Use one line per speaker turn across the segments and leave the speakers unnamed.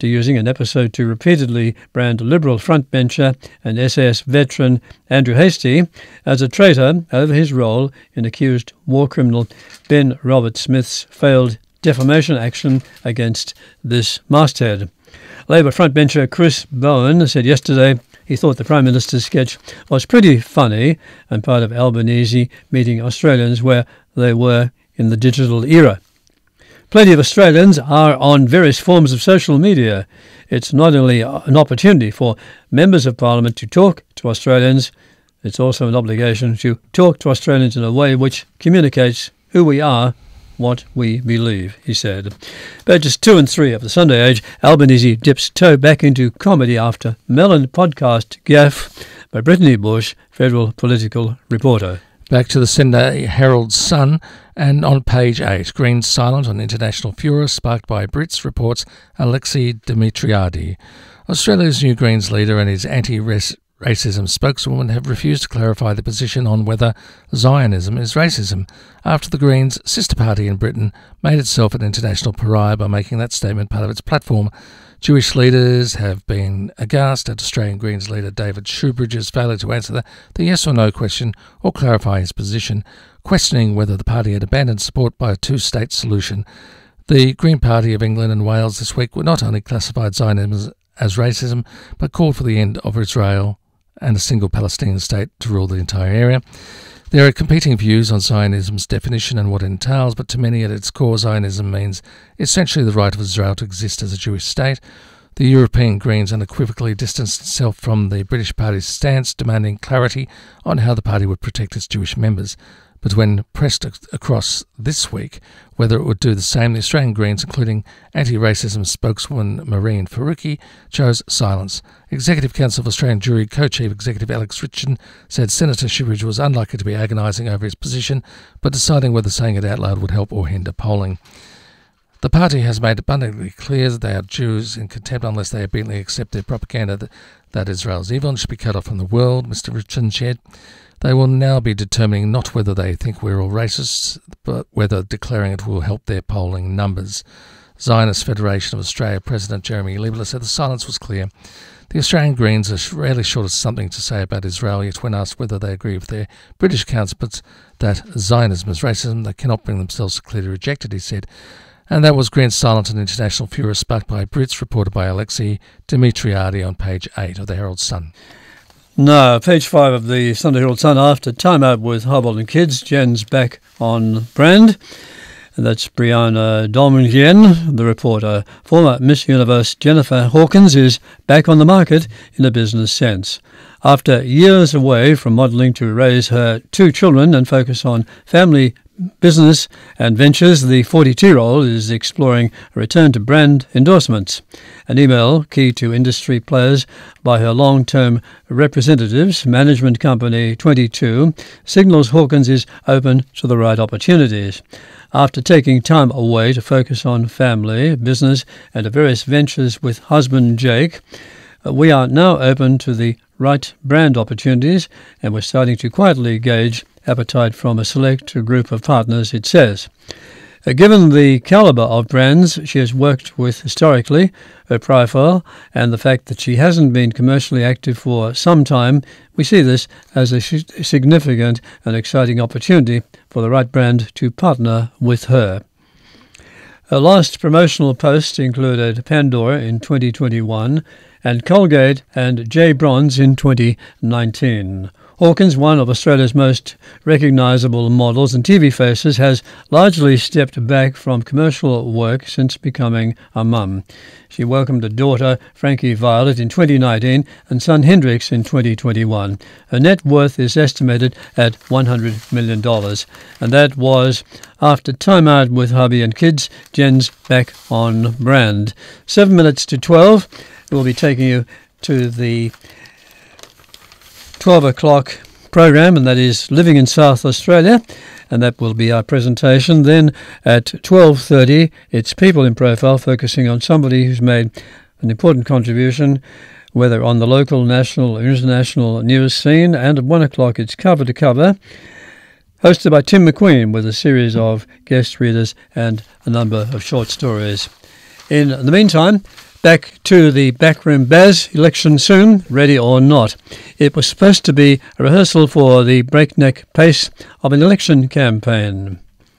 after using an episode to repeatedly brand Liberal frontbencher and SAS veteran Andrew Hastie as a traitor over his role in accused war criminal Ben Roberts-Smith's failed defamation action against this masthead. Labour frontbencher Chris Bowen said yesterday he thought the Prime Minister's sketch was pretty funny and part of Albanese meeting Australians where they were in the digital era. Plenty of Australians are on various forms of social media. It's not only an opportunity for members of Parliament to talk to Australians, it's also an obligation to talk to Australians in a way which communicates who we are, what we believe, he said. Pages 2 and 3 of the Sunday Age, Albanese dips toe back into comedy after Melon podcast gaffe by Brittany Bush, federal political reporter.
Back to the Sunday Herald Sun, and on page 8, Greens silent on international furor sparked by Brits, reports Alexei Dimitriadi. Australia's new Greens leader and his anti-racism spokeswoman have refused to clarify the position on whether Zionism is racism, after the Greens' sister party in Britain made itself an international pariah by making that statement part of its platform. Jewish leaders have been aghast at Australian Greens leader David Shoebridge's failure to answer the yes or no question or clarify his position, questioning whether the party had abandoned support by a two-state solution. The Green Party of England and Wales this week were not only classified Zionism as racism, but called for the end of Israel and a single Palestinian state to rule the entire area. There are competing views on Zionism's definition and what it entails, but to many at its core, Zionism means essentially the right of Israel to exist as a Jewish state. The European Greens unequivocally distanced itself from the British Party's stance, demanding clarity on how the party would protect its Jewish members. But when pressed across this week whether it would do the same, the Australian Greens, including anti-racism spokeswoman Marine Faruqi, chose silence. Executive Council of Australian Jewry Co-Chief Executive Alex Richardson said Senator Shoebridge was unlikely to be agonising over his position, but deciding whether saying it out loud would help or hinder polling. The party has made abundantly clear that they are Jews in contempt unless they obediently accept their propaganda that Israel is evil and should be cut off from the world, Mr. Richardson said. They will now be determining not whether they think we're all racists, but whether declaring it will help their polling numbers. Zionist Federation of Australia President Jeremy Liebler said the silence was clear. The Australian Greens are rarely short of something to say about Israel, yet when asked whether they agree with their British counterparts that Zionism is racism, they cannot bring themselves to clearly reject it, he said. And that was Greens silent on international furor sparked by Brits, reported by Alexei Dimitriadi on page 8 of the Herald Sun.
No, page 5 of the Sunday Herald Sun. After timeout with Hobble and Kids, Jen's back on brand. And that's Brianna Dolmingen, the reporter. Former Miss Universe Jennifer Hawkins is back on the market in a business sense. After years away from modelling to raise her 2 children and focus on family business and ventures, the 42-year-old is exploring a return to brand endorsements. An email key to industry players by her long-term representatives, management company 22, signals Hawkins is open to the right opportunities. After taking time away to focus on family, business and various ventures with husband Jake, we are now open to the right brand opportunities and we're starting to quietly gauge appetite from a select group of partners, it says. Given the calibre of brands she has worked with historically, her profile, and the fact that she hasn't been commercially active for some time, we see this as a significant and exciting opportunity for the right brand to partner with her. Her last promotional post included Pandora in 2021 and Colgate and J. Bronze in 2019. Hawkins, one of Australia's most recognisable models and TV faces, has largely stepped back from commercial work since becoming a mum. She welcomed a daughter, Frankie Violet, in 2019 and son Hendrix in 2021. Her net worth is estimated at $100 million. And that was after time out with hubby and kids. Jen's back on brand. 7 minutes to 12. We'll be taking you to the 12 o'clock program, and that is Living in South Australia, and that will be our presentation. Then at 12:30, it's People in Profile, focusing on somebody who's made an important contribution, whether on the local, national or international news scene. And at 1 o'clock, it's Cover to Cover, hosted by Tim McQueen, with a series of guest readers and a number of short stories. In the meantime, Back to the backroom Baz election soon, ready or not. It was supposed to be a rehearsal for the breakneck pace of an election campaign.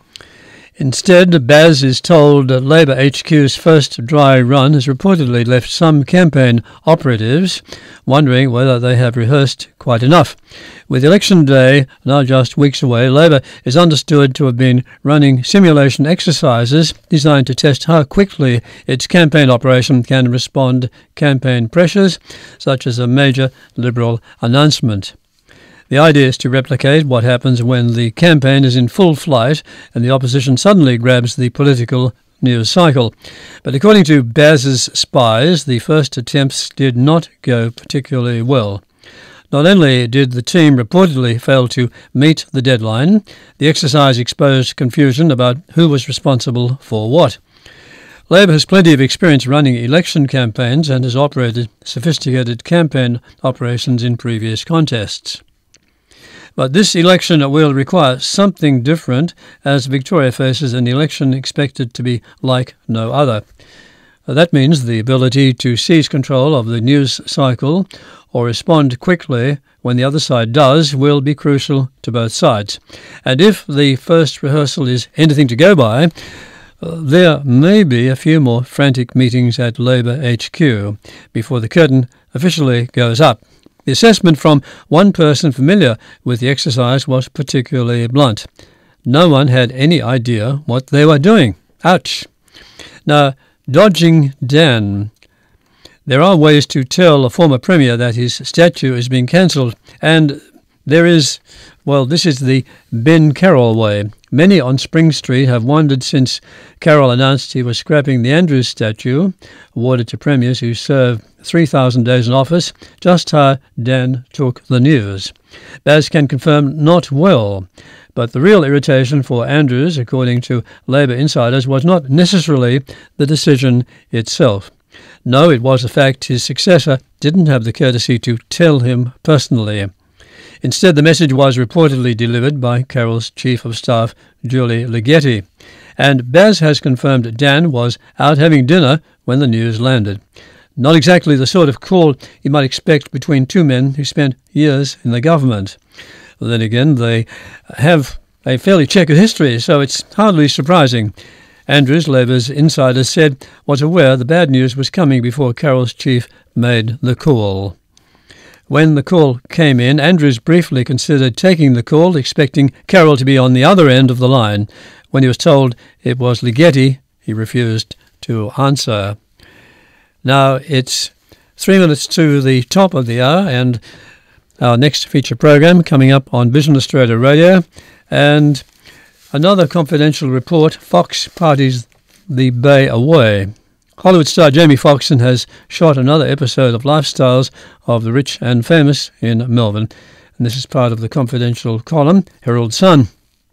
Instead, Baz is told that Labor HQ's first dry run has reportedly left some campaign operatives wondering whether they have rehearsed quite enough. With election day now just weeks away, Labor is understood to have been running simulation exercises designed to test how quickly its campaign operation can respond to campaign pressures, such as a major Liberal announcement. The idea is to replicate what happens when the campaign is in full flight and the opposition suddenly grabs the political news cycle. But according to Baz's spies, the first attempts did not go particularly well. Not only did the team reportedly fail to meet the deadline, the exercise exposed confusion about who was responsible for what. Labor has plenty of experience running election campaigns and has operated sophisticated campaign operations in previous contests. But this election will require something different, as Victoria faces an election expected to be like no other. That means the ability to seize control of the news cycle or respond quickly when the other side does will be crucial to both sides. And if the first rehearsal is anything to go by, there may be a few more frantic meetings at Labor HQ before the curtain officially goes up. The assessment from one person familiar with the exercise was particularly blunt. No one had any idea what they were doing. Ouch. Now, dodging Dan. There are ways to tell a former Premier that his statue is being cancelled, and this is the Ben Carroll way. Many on Spring Street have wondered since Carroll announced he was scrapping the Andrews statue, awarded to premiers who serve 3,000 days in office, just how Dan took the news. Baz can confirm not well, but the real irritation for Andrews, according to Labor insiders, was not necessarily the decision itself. No, it was the fact his successor didn't have the courtesy to tell him personally. Instead, the message was reportedly delivered by Carroll's Chief of Staff, Julie Ligeti, and Baz has confirmed Dan was out having dinner when the news landed. Not exactly the sort of call you might expect between two men who spent years in the government. Then again, they have a fairly checkered history, so it's hardly surprising. Andrews, Labor's insider, said was aware the bad news was coming before Carroll's chief made the call. When the call came in, Andrews briefly considered taking the call, expecting Carroll to be on the other end of the line. When he was told it was Ligeti, he refused to answer. Now it's 3 minutes to the top of the hour, and our next feature program coming up on Vision Australia Radio, and another confidential report, Fox parties the Bay away. Hollywood star Jamie Foxxon has shot another episode of Lifestyles of the Rich and Famous in Melbourne, and this is part of the confidential column, Herald Sun.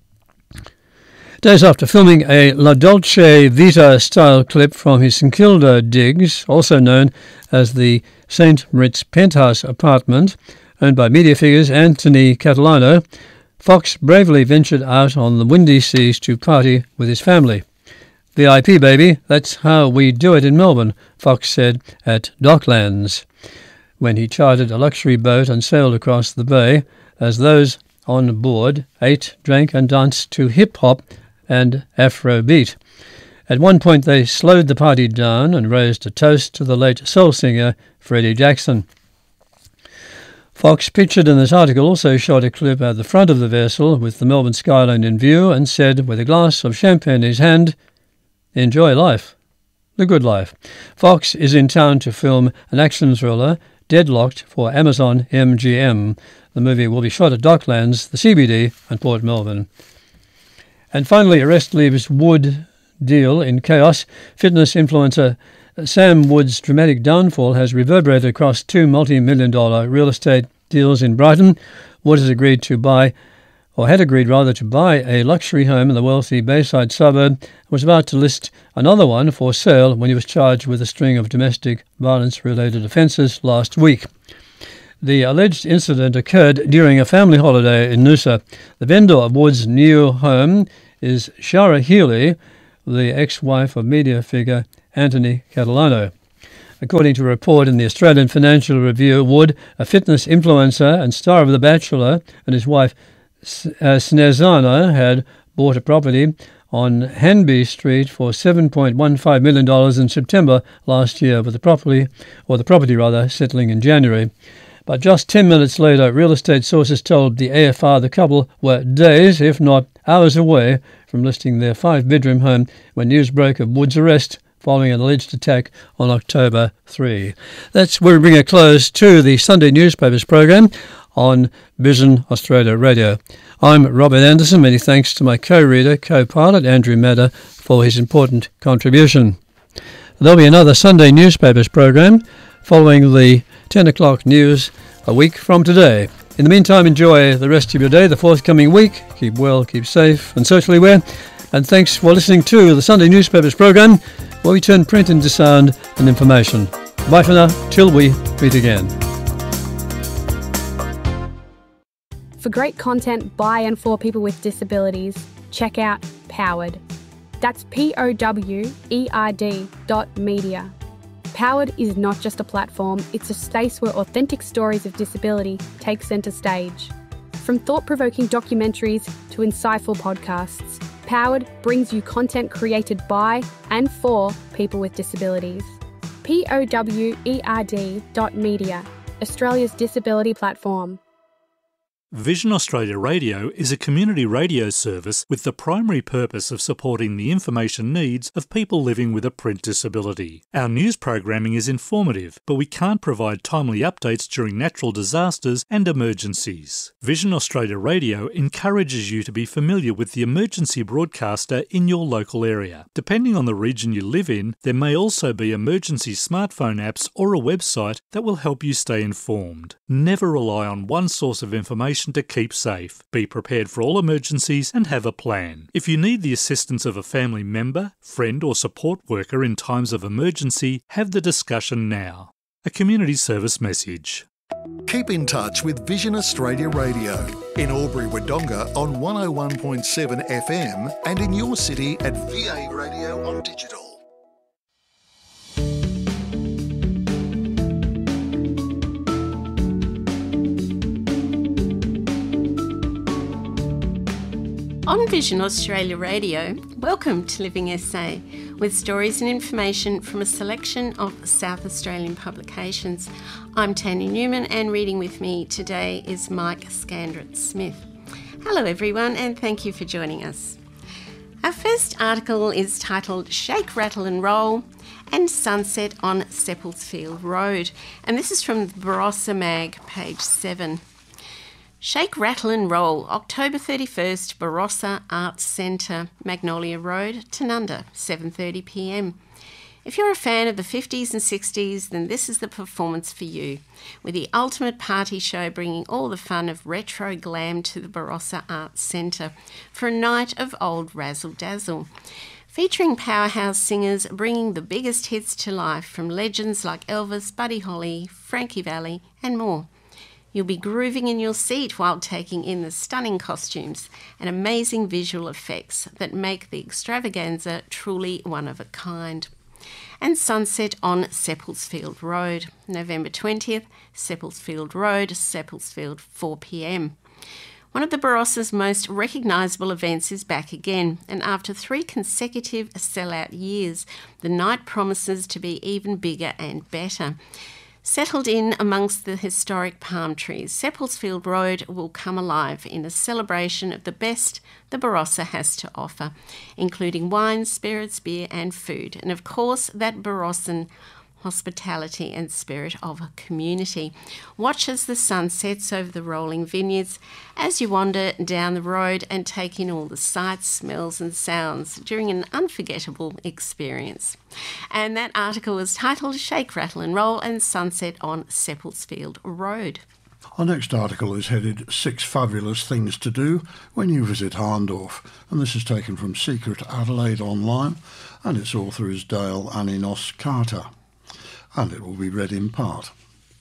Days after filming a La Dolce Vita-style clip from his St Kilda digs, also known as the St Moritz penthouse apartment, owned by media figures Anthony Catalano, Fox bravely ventured out on the windy seas to party with his family. VIP, baby, that's how we do it in Melbourne, Fox said at Docklands, when he chartered a luxury boat and sailed across the bay, as those on board ate, drank and danced to hip-hop and Afrobeat. At one point they slowed the party down and raised a toast to the late soul singer Freddie Jackson. Fox, pictured in this article, also shot a clip at the front of the vessel with the Melbourne skyline in view and said, with a glass of champagne in his hand, "Enjoy life. The good life." Fox is in town to film an action thriller, Deadlocked, for Amazon MGM. The movie will be shot at Docklands, the CBD and Port Melbourne. And finally, arrest leaves Wood deal in chaos. Fitness influencer Sam Wood's dramatic downfall has reverberated across two multi-million-dollar real estate deals in Brighton. Wood has agreed to buy a luxury home in the wealthy Bayside suburb and was about to list another one for sale when he was charged with a string of domestic violence-related offences last week. The alleged incident occurred during a family holiday in Noosa. The vendor of Wood's new home is Shara Healy, the ex-wife of media figure Anthony Catalano. According to a report in the Australian Financial Review, Wood, a fitness influencer and star of The Bachelor, and his wife Snezana had bought a property on Hanby Street for $7.15 million in September last year, with the property settling in January. But just 10 minutes later, real estate sources told the AFR the couple were days, if not hours away from listing their 5-bedroom home when news broke of Wood's arrest following an alleged attack on October 3. That's where we bring a close to the Sunday Newspapers program on Vision Australia Radio. I'm Robert Anderson. Many thanks to my co-reader, co-pilot Andrew Madder for his important contribution. There'll be another Sunday Newspapers program following the 10 o'clock news a week from today. In the meantime, enjoy the rest of your day, the forthcoming week. Keep well, keep safe and socially aware. And thanks for listening to the Sunday Newspapers program, where we turn print into sound and information. Bye for now, till we meet again.
For great content by and for people with disabilities, check out Powered. That's POWERD.media. Powered is not just a platform, it's a space where authentic stories of disability take centre stage. From thought-provoking documentaries to insightful podcasts, Powered brings you content created by and for people with disabilities. POWERD.media, Australia's disability platform.
Vision Australia Radio is a community radio service with the primary purpose of supporting the information needs of people living with a print disability. Our news programming is informative, but we can't provide timely updates during natural disasters and emergencies. Vision Australia Radio encourages you to be familiar with the emergency broadcaster in your local area. Depending on the region you live in, there may also be emergency smartphone apps or a website that will help you stay informed. Never rely on one source of information to keep safe. Be prepared for all emergencies and have a plan. If you need the assistance of a family member, friend or support worker in times of emergency, have the discussion now. A community service message.
Keep in touch with Vision Australia Radio in Albury-Wodonga on 101.7 FM and in your city at VA Radio on digital.
On Vision Australia Radio, welcome to Living SA, with stories and information from a selection of South Australian publications. I'm Tanya Newman, and reading with me today is Mike Scandrett-Smith. Hello everyone, and thank you for joining us. Our first article is titled Shake, Rattle and Roll and Sunset on Seppelsfield Road, and this is from the Barossa Mag, page 7. Shake, Rattle and Roll, October 31st, Barossa Arts Centre, Magnolia Road, Tanunda, 7:30pm. If you're a fan of the 50s and 60s, then this is the performance for you, with the ultimate party show bringing all the fun of retro glam to the Barossa Arts Centre for a night of old razzle-dazzle. Featuring powerhouse singers bringing the biggest hits to life from legends like Elvis, Buddy Holly, Frankie Valli and more. You'll be grooving in your seat while taking in the stunning costumes and amazing visual effects that make the extravaganza truly one of a kind. And Sunset on Seppelsfield Road, November 20th, Seppelsfield Road, Seppelsfield, 4pm. One of the Barossa's most recognisable events is back again, and after 3 consecutive sellout years, the night promises to be even bigger and better. Settled in amongst the historic palm trees, Seppelsfield Road will come alive in a celebration of the best the Barossa has to offer, including wine, spirits, beer and food, and of course that Barossan hospitality and spirit of a community. Watch as the sun sets over the rolling vineyards as you wander down the road and take in all the sights, smells and sounds during an unforgettable experience. And that article was titled Shake, Rattle and Roll and Sunset on Seppelsfield Road.
Our next article is headed 6 Fabulous Things to Do When You Visit Hahndorf, and this is taken from Secret Adelaide Online, and its author is Dale Aninos Carter, and it will be read in part.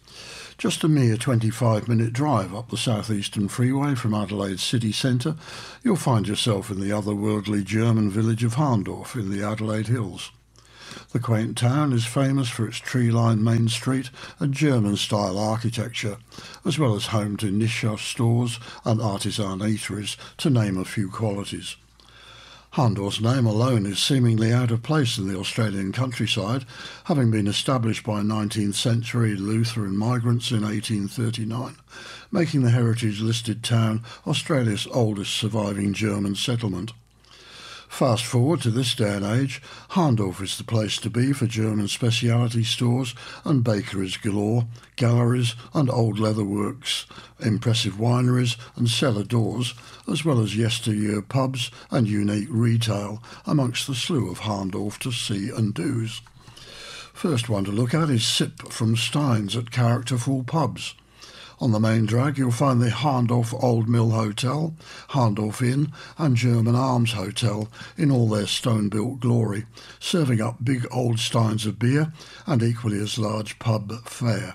Just a mere 25-minute drive up the southeastern freeway from Adelaide's city centre, you'll find yourself in the otherworldly German village of Hahndorf in the Adelaide Hills. The quaint town is famous for its tree-lined main street and German-style architecture, as well as home to niche stores and artisan eateries, to name a few qualities. Hahndorf's name alone is seemingly out of place in the Australian countryside, having been established by 19th century Lutheran migrants in 1839, making the heritage-listed town Australia's oldest surviving German settlement. Fast forward to this day and age, Hahndorf is the place to be for German speciality stores and bakeries galore, galleries and old leatherworks, impressive wineries and cellar doors, as well as yesteryear pubs and unique retail amongst the slew of Hahndorf to see and do's. First one to look at is Sip from Steins at characterful pubs. On the main drag you'll find the Hahndorf Old Mill Hotel, Hahndorf Inn and German Arms Hotel in all their stone-built glory, serving up big old steins of beer and equally as large pub fare.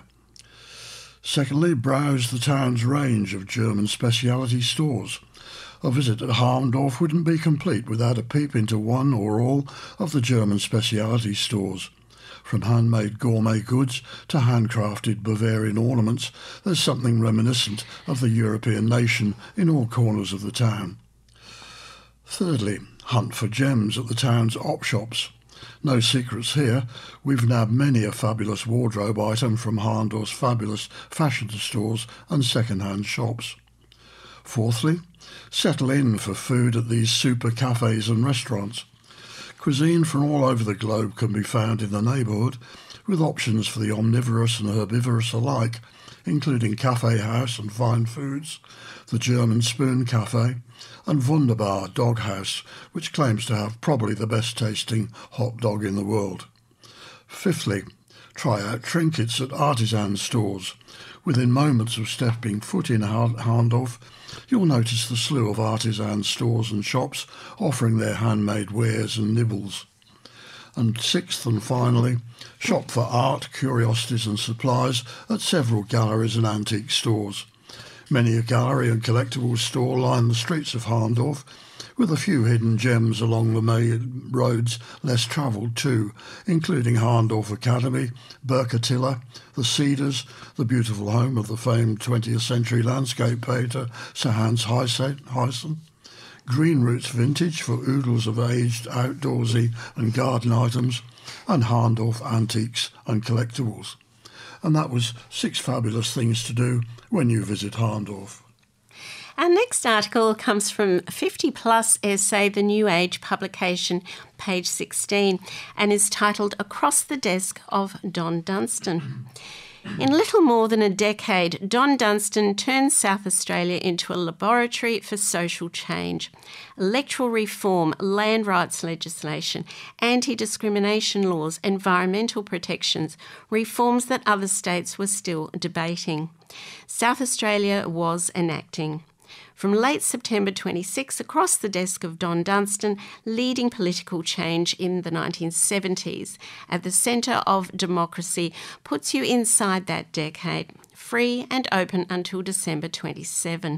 Secondly, browse the town's range of German speciality stores. A visit at Hahndorf wouldn't be complete without a peep into one or all of the German speciality stores. From handmade gourmet goods to handcrafted Bavarian ornaments, there's something reminiscent of the European nation in all corners of the town. Thirdly, hunt for gems at the town's op shops. No secrets here, we've nabbed many a fabulous wardrobe item from Hahndorf's fabulous fashion stores and second-hand shops. Fourthly, settle in for food at these super cafes and restaurants. Cuisine from all over the globe can be found in the neighbourhood, with options for the omnivorous and herbivorous alike, including Cafe House and Fine Foods, the German Spoon Cafe, and Wunderbar Dog House, which claims to have probably the best tasting hot dog in the world. Fifthly, try out trinkets at artisan stores. Within moments of stepping foot in Hahndorf, you'll notice the slew of artisan stores and shops offering their handmade wares and nibbles. And sixth and finally, shop for art, curiosities and supplies at several galleries and antique stores. Many a gallery and collectibles store line the streets of Hahndorf, with a few hidden gems along the main roads less travelled too, including Hahndorf Academy, Burkatilla, the Cedars, the beautiful home of the famed 20th century landscape painter Sir Hans Huyssen, Green Roots Vintage for oodles of aged outdoorsy and garden items, and Hahndorf Antiques and Collectibles. And that was 6 fabulous things to do when you visit Hahndorf.
Our next article comes from 50 Plus Essay, the New Age publication, page 16, and is titled Across the Desk of Don Dunstan. In little more than a decade, Don Dunstan turned South Australia into a laboratory for social change. Electoral reform, land rights legislation, anti-discrimination laws, environmental protections, reforms that other states were still debating. South Australia was enacting. From late September 26, across the desk of Don Dunstan, leading political change in the 1970s, at the centre of democracy, puts you inside that decade, free and open until December 27.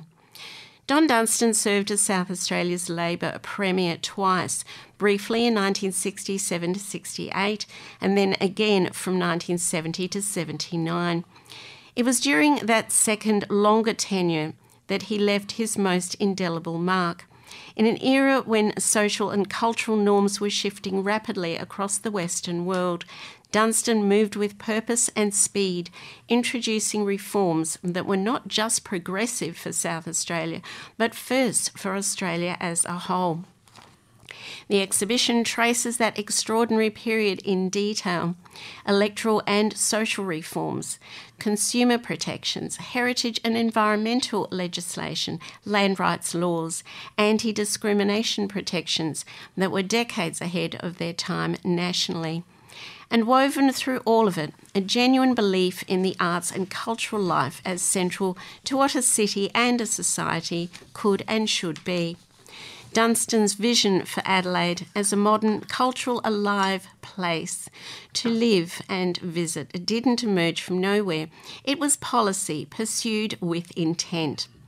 Don Dunstan served as South Australia's Labor Premier twice, briefly in 1967 to 68, and then again from 1970 to 79. It was during that second, longer tenure that he left his most indelible mark. In an era when social and cultural norms were shifting rapidly across the Western world, Dunstan moved with purpose and speed, introducing reforms that were not just progressive for South Australia, but first for Australia as a whole. The exhibition traces that extraordinary period in detail: electoral and social reforms, consumer protections, heritage and environmental legislation, land rights laws, anti-discrimination protections that were decades ahead of their time nationally. And woven through all of it, a genuine belief in the arts and cultural life as central to what a city and a society could and should be. Dunstan's vision for Adelaide as a modern, cultural, alive place to live and visit didn't emerge from nowhere. It was policy pursued with intent.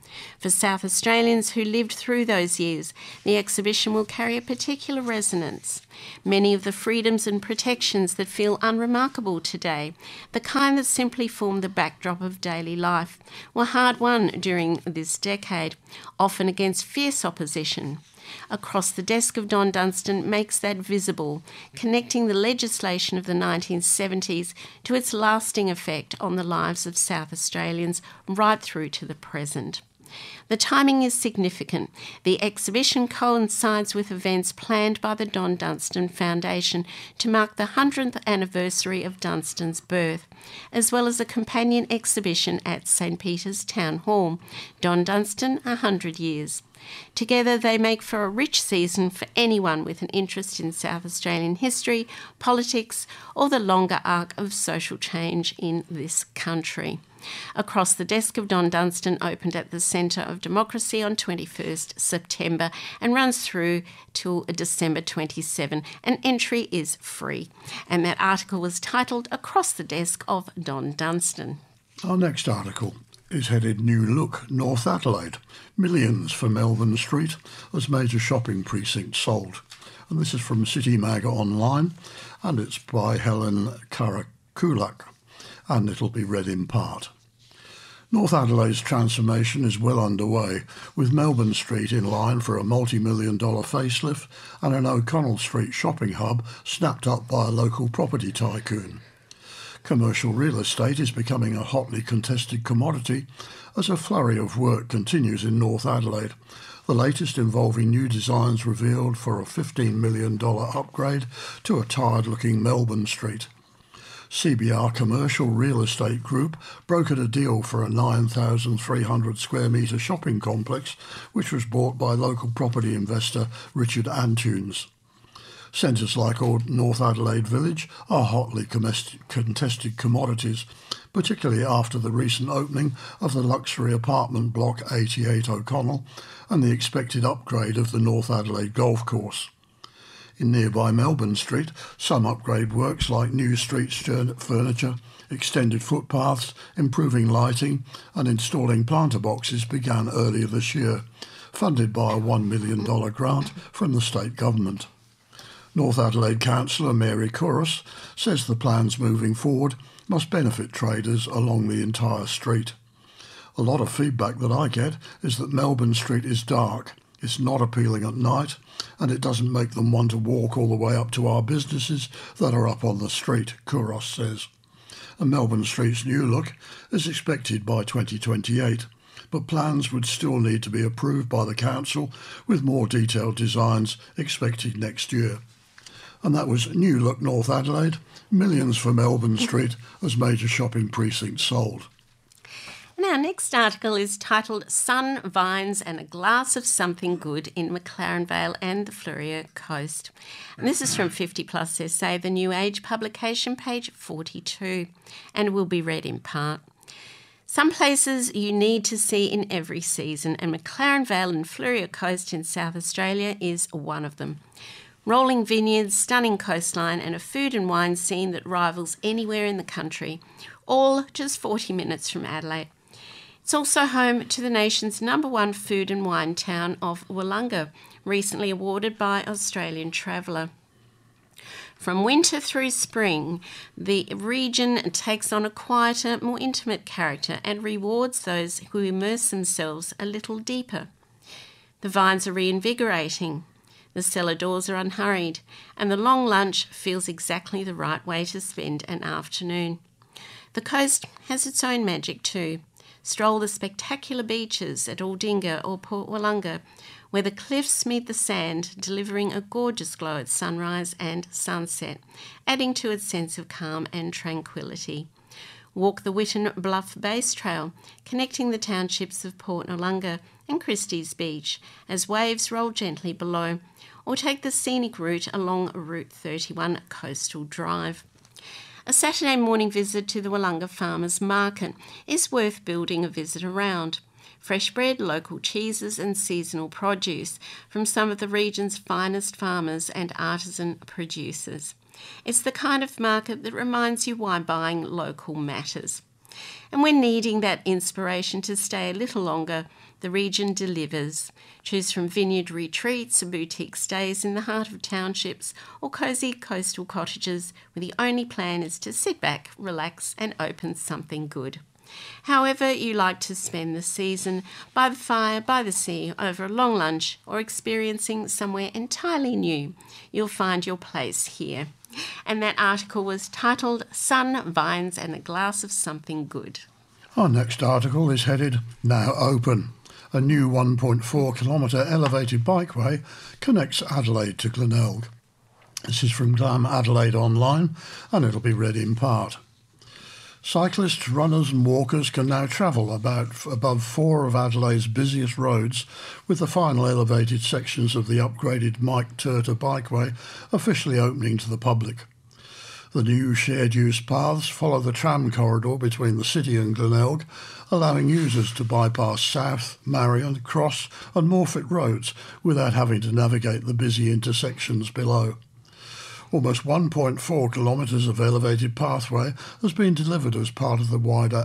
For South Australians who lived through those years, the exhibition will carry a particular resonance. Many of the freedoms and protections that feel unremarkable today, the kind that simply form the backdrop of daily life, were hard-won during this decade, often against fierce opposition. Across the Desk of Don Dunstan makes that visible, connecting the legislation of the 1970s to its lasting effect on the lives of South Australians right through to the present. The timing is significant. The exhibition coincides with events planned by the Don Dunstan Foundation to mark the 100th anniversary of Dunstan's birth, as well as a companion exhibition at St Peter's Town Hall, Don Dunstan 100 Years. Together they make for a rich season for anyone with an interest in South Australian history, politics, or the longer arc of social change in this country. Across the Desk of Don Dunstan opened at the Centre of Democracy on 21st September and runs through till December 27, and entry is free. And that article was titled Across the Desk of Don Dunstan.
Our next article is headed New Look, North Adelaide. Millions for Melbourne Street as major shopping precinct sold. And this is from City Mag Online, and it's by Helen Karakulak, and it'll be read in part. North Adelaide's transformation is well underway, with Melbourne Street in line for a multi-million-dollar facelift and an O'Connell Street shopping hub snapped up by a local property tycoon. Commercial real estate is becoming a hotly contested commodity as a flurry of work continues in North Adelaide, the latest involving new designs revealed for a $15 million upgrade to a tired-looking Melbourne Street. CBR Commercial Real Estate Group brokered a deal for a 9,300 square metre shopping complex, which was bought by local property investor Richard Antunes. Centres like North Adelaide Village are hotly contested commodities, particularly after the recent opening of the luxury apartment block 88 O'Connell and the expected upgrade of the North Adelaide Golf Course. In nearby Melbourne Street, some upgrade works like new street furniture, extended footpaths, improving lighting and installing planter boxes began earlier this year, funded by a $1 million grant from the state government. North Adelaide Councillor Mary Couros says the plans moving forward must benefit traders along the entire street. A lot of feedback that I get is that Melbourne Street is dark, it's not appealing at night, and it doesn't make them want to walk all the way up to our businesses that are up on the street, Couros says. And Melbourne Street's new look is expected by 2028, but plans would still need to be approved by the council, with more detailed designs expected next year. And that was New Look North Adelaide, millions for Melbourne Street as major shopping precinct sold.
And our next article is titled Sun, Vines and a Glass of Something Good in McLaren Vale and the Fleurieu Coast. And this is from 50 Plus SA, the New Age publication, page 42, and will be read in part. Some places you need to see in every season, and McLaren Vale and Fleurieu Coast in South Australia is one of them. Rolling vineyards, stunning coastline and a food and wine scene that rivals anywhere in the country, all just 40 minutes from Adelaide. It's also home to the nation's #1 food and wine town of Willunga, recently awarded by Australian Traveller. From winter through spring, the region takes on a quieter, more intimate character and rewards those who immerse themselves a little deeper. The vines are reinvigorating. The cellar doors are unhurried, and the long lunch feels exactly the right way to spend an afternoon. The coast has its own magic too. Stroll the spectacular beaches at Aldinga or Port Willunga, where the cliffs meet the sand, delivering a gorgeous glow at sunrise and sunset, adding to its sense of calm and tranquility. Walk the Witten Bluff Base Trail, connecting the townships of Port Willunga and Christie's Beach, as waves roll gently below, or take the scenic route along Route 31 Coastal Drive. A Saturday morning visit to the Willunga Farmers Market is worth building a visit around. Fresh bread, local cheeses and seasonal produce from some of the region's finest farmers and artisan producers. It's the kind of market that reminds you why buying local matters. And when needing that inspiration to stay a little longer, the region delivers. Choose from vineyard retreats, boutique stays in the heart of townships, or cosy coastal cottages where the only plan is to sit back, relax and open something good. However you like to spend the season, by the fire, by the sea, over a long lunch, or experiencing somewhere entirely new, you'll find your place here. And that article was titled Sun, Vines and a Glass of Something Good.
Our next article is headed Now Open. A new 1.4 kilometre elevated bikeway connects Adelaide to Glenelg. This is from Glam Adelaide Online, and it'll be read in part. Cyclists, runners and walkers can now travel above 4 of Adelaide's busiest roads, with the final elevated sections of the upgraded Mike Turter bikeway officially opening to the public. The new shared-use paths follow the tram corridor between the city and Glenelg, allowing users to bypass South, Marion, Cross and Morfett roads without having to navigate the busy intersections below. Almost 1.4 kilometres of elevated pathway has been delivered as part of the wider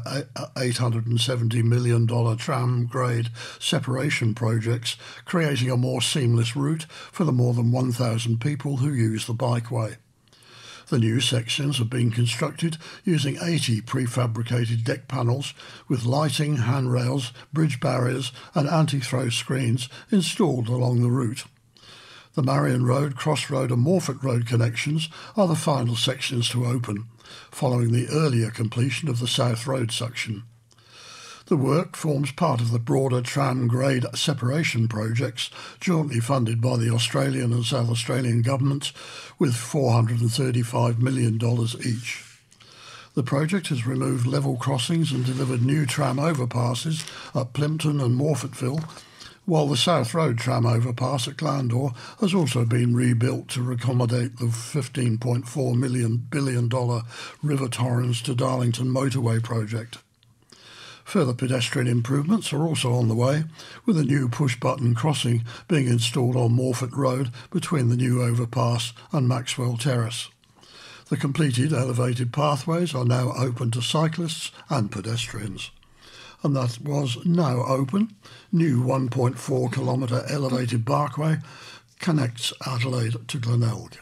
$870 million tram grade separation projects, creating a more seamless route for the more than 1,000 people who use the bikeway. The new sections have been constructed using 80 prefabricated deck panels with lighting, handrails, bridge barriers and anti-throw screens installed along the route. The Marion Road, Cross Road and Morfett Road connections are the final sections to open, following the earlier completion of the South Road section. The work forms part of the broader tram grade separation projects jointly funded by the Australian and South Australian governments with $435 million each. The project has removed level crossings and delivered new tram overpasses at Plympton and Morfettville, while the South Road tram overpass at Glandore has also been rebuilt to accommodate the $15.4 billion River Torrens to Darlington motorway project. Further pedestrian improvements are also on the way, with a new push-button crossing being installed on Morfett Road between the new overpass and Maxwell Terrace. The completed elevated pathways are now open to cyclists and pedestrians. And that was Now Open. New 1.4 kilometre elevated bikeway connects Adelaide to Glenelg.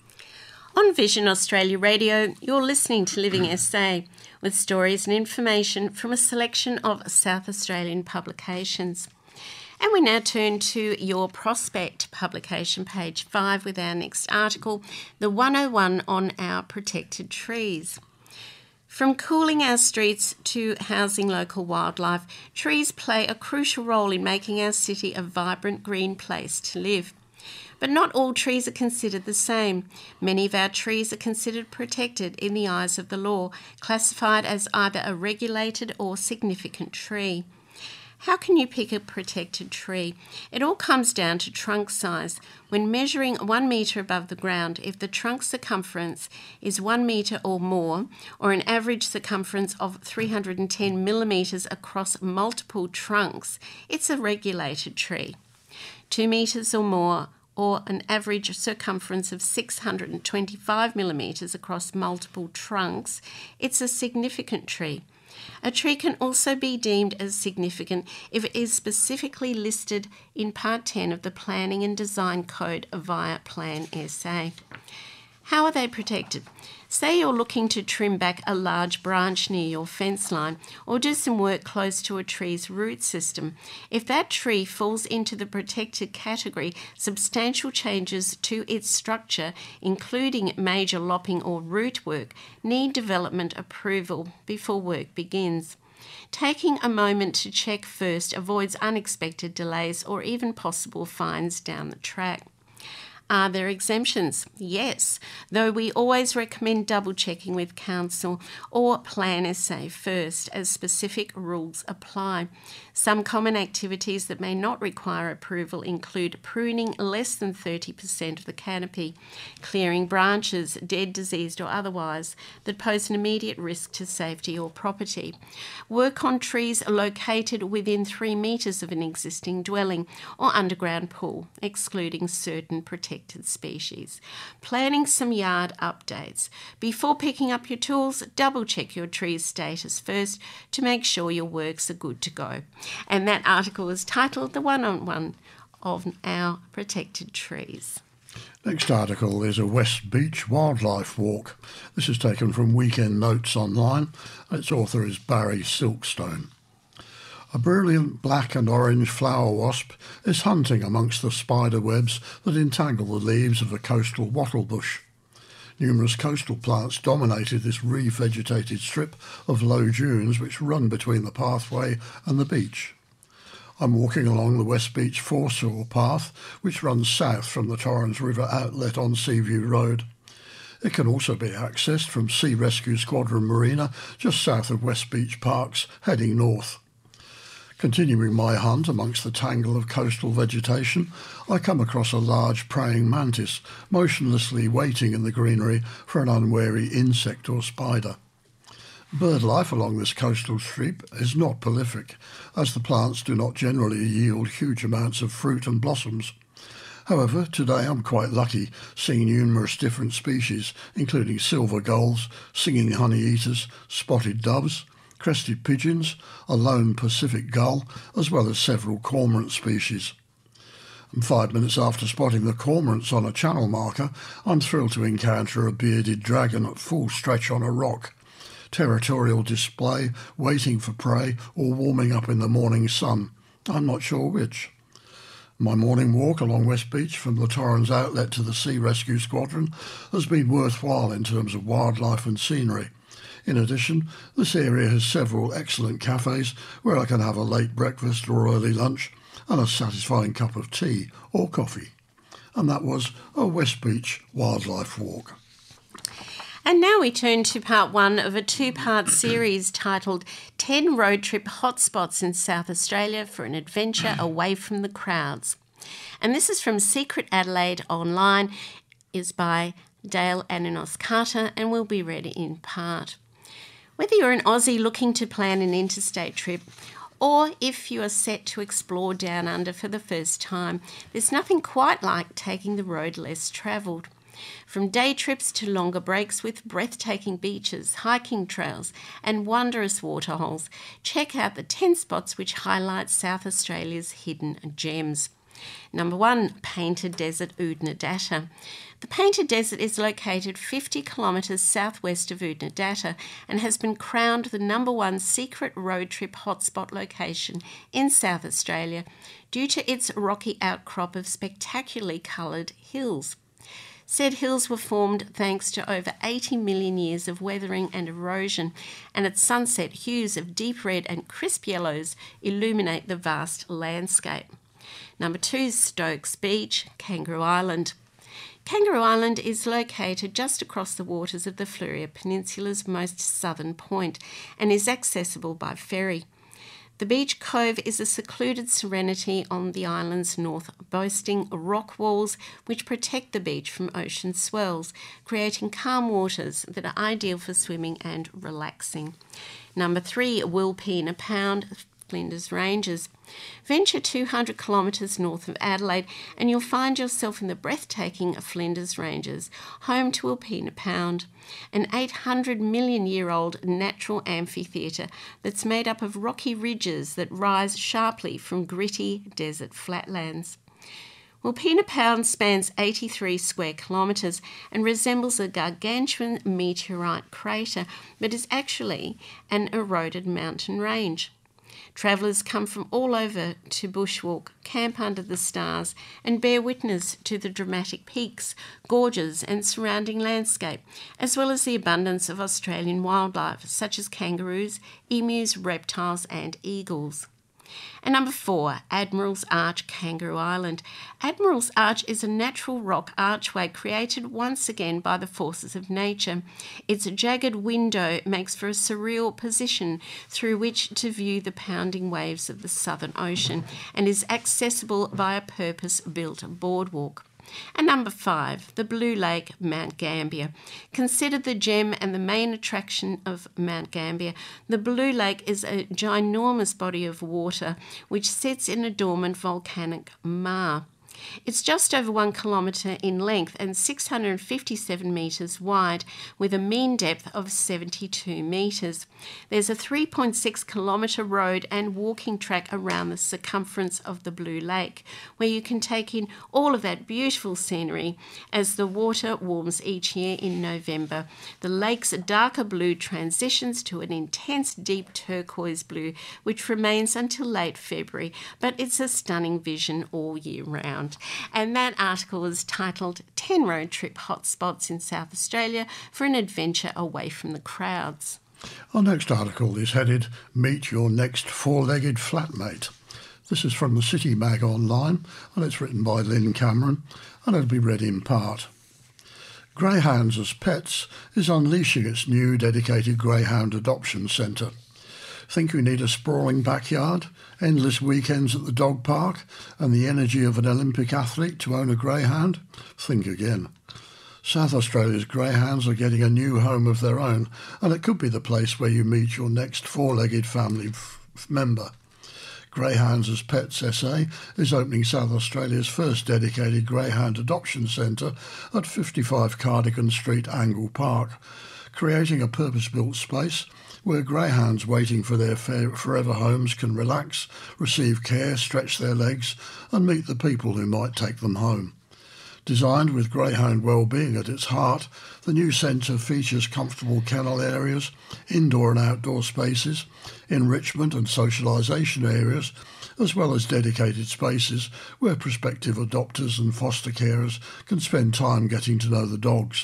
On Vision Australia Radio, you're listening to Living SA, with stories and information from a selection of South Australian publications. And we now turn to your Prospect publication, page 5, with our next article, The 101 on Our Protected Trees. From cooling our streets to housing local wildlife, trees play a crucial role in making our city a vibrant green place to live. But not all trees are considered the same. Many of our trees are considered protected in the eyes of the law, classified as either a regulated or significant tree. How can you pick a protected tree? It all comes down to trunk size. When measuring 1 metre above the ground, if the trunk circumference is 1 metre or more, or an average circumference of 310 millimetres across multiple trunks, it's a regulated tree. 2 metres or more, or an average circumference of 625 millimetres across multiple trunks, it's a significant tree. A tree can also be deemed as significant if it is specifically listed in Part 10 of the Planning and Design Code via Plan SA. How are they protected? Say you're looking to trim back a large branch near your fence line or do some work close to a tree's root system. If that tree falls into the protected category, substantial changes to its structure, including major lopping or root work, need development approval before work begins. Taking a moment to check first avoids unexpected delays or even possible fines down the track. Are there exemptions? Yes, though we always recommend double-checking with council or Plan SA first, as specific rules apply. Some common activities that may not require approval include pruning less than 30% of the canopy, clearing branches, dead, diseased or otherwise, that pose an immediate risk to safety or property, work on trees located within 3 metres of an existing dwelling or underground pool, excluding certain protected protected species. Planning some yard updates. Before picking up your tools, double check your tree's status first to make sure your works are good to go. And that article is titled The One-on-One of Our Protected Trees.
Next article is a West Beach wildlife walk. This is taken from Weekend Notes online. Its author is Barry Silkstone. A brilliant black and orange flower wasp is hunting amongst the spider webs that entangle the leaves of a coastal wattle bush. Numerous coastal plants dominated this re-vegetated strip of low dunes which run between the pathway and the beach. I'm walking along the West Beach foreshore path, which runs south from the Torrens River outlet on Seaview Road. It can also be accessed from Sea Rescue Squadron Marina, just south of West Beach Parks, heading north. Continuing my hunt amongst the tangle of coastal vegetation, I come across a large praying mantis, motionlessly waiting in the greenery for an unwary insect or spider. Bird life along this coastal strip is not prolific, as the plants do not generally yield huge amounts of fruit and blossoms. However, today I'm quite lucky, seeing numerous different species, including silver gulls, singing honeyeaters, spotted doves, crested pigeons, a lone Pacific gull, as well as several cormorant species. And 5 minutes after spotting the cormorants on a channel marker, I'm thrilled to encounter a bearded dragon at full stretch on a rock. Territorial display, waiting for prey, or warming up in the morning sun. I'm not sure which. My morning walk along West Beach from the Torrens outlet to the Sea Rescue Squadron has been worthwhile in terms of wildlife and scenery. In addition, this area has several excellent cafes where I can have a late breakfast or early lunch and a satisfying cup of tea or coffee. And that was a West Beach wildlife walk.
And now we turn to part one of a two-part series titled 10 Road Trip Hotspots in South Australia for an Adventure Away from the Crowds. And this is from Secret Adelaide Online, is by Dale Aninos Carter and will be read in part. Whether you're an Aussie looking to plan an interstate trip or if you are set to explore Down Under for the first time, there's nothing quite like taking the road less travelled. From day trips to longer breaks with breathtaking beaches, hiking trails and wondrous waterholes, check out the 10 spots which highlight South Australia's hidden gems. Number 1, Painted Desert, Oodnadatta. The Painted Desert is located 50 kilometres southwest of Oodnadatta and has been crowned the number 1 secret road trip hotspot location in South Australia due to its rocky outcrop of spectacularly coloured hills. Said hills were formed thanks to over 80 million years of weathering and erosion, and at sunset hues of deep red and crisp yellows illuminate the vast landscape. Number 2, Stokes Beach, Kangaroo Island. Kangaroo Island is located just across the waters of the Fleurieu Peninsula's most southern point and is accessible by ferry. The beach cove is a secluded serenity on the island's north, boasting rock walls which protect the beach from ocean swells, creating calm waters that are ideal for swimming and relaxing. Number 3, Wilpena Pound, Flinders Ranges. Venture 200 kilometres north of Adelaide and you'll find yourself in the breathtaking Flinders Ranges, home to Wilpena Pound, an 800 million year old natural amphitheatre that's made up of rocky ridges that rise sharply from gritty desert flatlands. Wilpena Pound spans 83 square kilometres and resembles a gargantuan meteorite crater but is actually an eroded mountain range. Travellers come from all over to bushwalk, camp under the stars and bear witness to the dramatic peaks, gorges and surrounding landscape, as well as the abundance of Australian wildlife such as kangaroos, emus, reptiles and eagles. And number 4, Admiral's Arch, Kangaroo Island. Admiral's Arch is a natural rock archway created once again by the forces of nature. Its jagged window makes for a surreal position through which to view the pounding waves of the Southern Ocean and is accessible by a purpose-built boardwalk. And number 5, the Blue Lake, Mount Gambier. Considered the gem and the main attraction of Mount Gambier, the Blue Lake is a ginormous body of water which sits in a dormant volcanic maar. It's just over 1 kilometre in length and 657 metres wide, with a mean depth of 72 metres. There's a 3.6 kilometre road and walking track around the circumference of the Blue Lake, where you can take in all of that beautiful scenery as the water warms each year in November. The lake's darker blue transitions to an intense deep turquoise blue, which remains until late February, but it's a stunning vision all year round. And that article was titled 10 Road Trip Hotspots in South Australia for an Adventure Away from the Crowds.
Our next article is headed Meet Your Next Four-Legged Flatmate. This is from the City Mag Online, and it's written by Lynn Cameron, and it'll be read in part. Greyhounds as Pets is unleashing its new dedicated greyhound adoption centre. Think you need a sprawling backyard, endless weekends at the dog park, and the energy of an Olympic athlete to own a greyhound? Think again. South Australia's greyhounds are getting a new home of their own, and it could be the place where you meet your next four-legged family member. Greyhounds as Pets SA is opening South Australia's first dedicated greyhound adoption centre at 55 Cardigan Street, Angle Park, creating a purpose-built space where greyhounds waiting for their forever homes can relax, receive care, stretch their legs and meet the people who might take them home. Designed with greyhound well-being at its heart, the new centre features comfortable kennel areas, indoor and outdoor spaces, enrichment and socialisation areas, as well as dedicated spaces where prospective adopters and foster carers can spend time getting to know the dogs.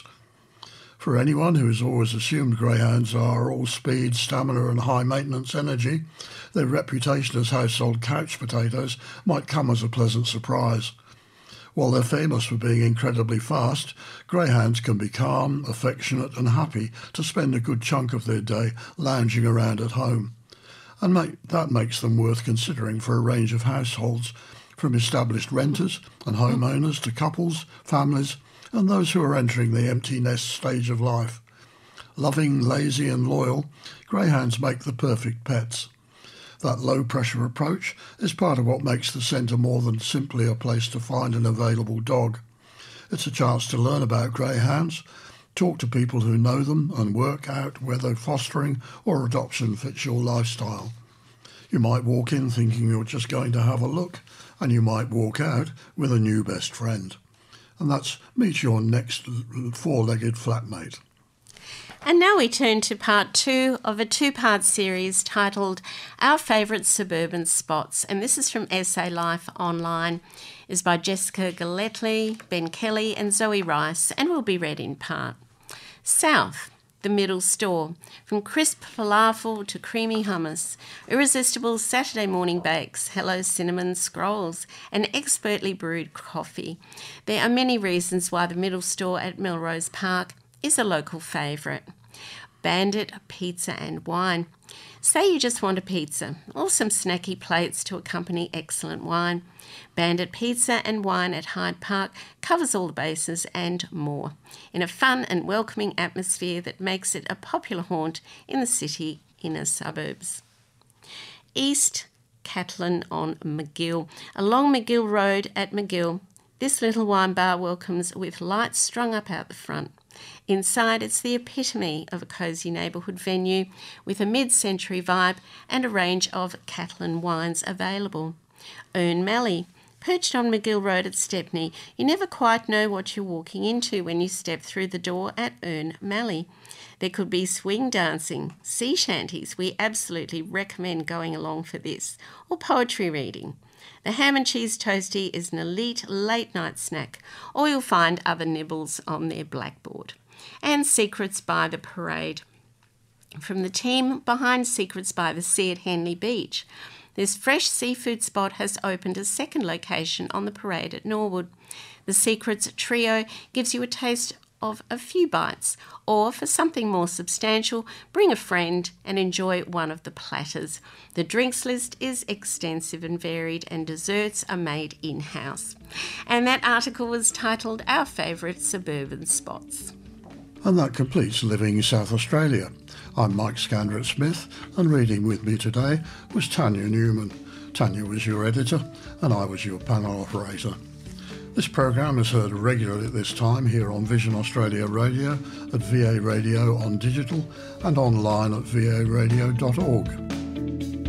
For anyone who has always assumed greyhounds are all speed, stamina and high-maintenance energy, their reputation as household couch potatoes might come as a pleasant surprise. While they're famous for being incredibly fast, greyhounds can be calm, affectionate and happy to spend a good chunk of their day lounging around at home. And that makes them worth considering for a range of households, from established renters and homeowners to couples, families and those who are entering the empty nest stage of life. Loving, lazy and loyal, greyhounds make the perfect pets. That low-pressure approach is part of what makes the centre more than simply a place to find an available dog. It's a chance to learn about greyhounds, talk to people who know them and work out whether fostering or adoption fits your lifestyle. You might walk in thinking you're just going to have a look, and you might walk out with a new best friend. And that's Meet Your Next Four-Legged Flatmate.
And now we turn to part 2 of a 2-part series titled Our Favourite Suburban Spots. And this is from SA Life Online. It's by Jessica Galletley, Ben Kelly and Zoe Rice and will be read in part. South, the middle store. From crisp falafel to creamy hummus, irresistible Saturday morning bakes, hello cinnamon scrolls and expertly brewed coffee. There are many reasons why the middle store at Melrose Park is a local favourite. Bandit Pizza and Wine. Say you just want a pizza or some snacky plates to accompany excellent wine. Bandit Pizza and Wine at Hyde Park covers all the bases and more in a fun and welcoming atmosphere that makes it a popular haunt in the city inner suburbs. East Catlin on McGill. Along McGill Road at McGill, this little wine bar welcomes with lights strung up out the front. Inside, it's the epitome of a cosy neighbourhood venue with a mid-century vibe and a range of Catlin wines available. Ern Malley. Perched on McGill Road at Stepney, you never quite know what you're walking into when you step through the door at Ern Malley. There could be swing dancing, sea shanties, we absolutely recommend going along for this, or poetry reading. The ham and cheese toastie is an elite late-night snack, or you'll find other nibbles on their blackboard. And Secrets by the Parade. From the team behind Secrets by the Sea at Henley Beach, this fresh seafood spot has opened a second location on the Parade at Norwood. The Secrets Trio gives you a taste of a few bites, or for something more substantial, bring a friend and enjoy one of the platters. The drinks list is extensive and varied, and desserts are made in-house. And that article was titled Our Favourite Suburban Spots.
And that completes Living South Australia. I'm Mike Scandrett-Smith, and reading with me today was Tanya Newman. Tanya was your editor, and I was your panel operator. This program is heard regularly at this time here on Vision Australia Radio, at VA Radio on digital and online at varadio.org.